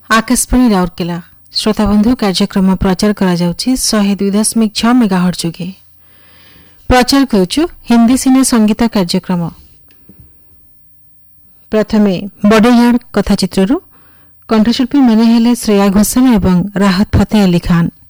आकाशवाणी राउरकेला श्रोताबंधु कार्यक्रम प्रचार करा जाउछि 102.6 मेगाहर्ट्ज जोगे प्रचार करूछु हिंदी सिने संगीत कार्यक्रम। प्रथमे बॉडीगार्ड कथाचित्रु कंठशिल्पी माने हेले श्रेया घोषाल एवं राहत फतेह अली खान।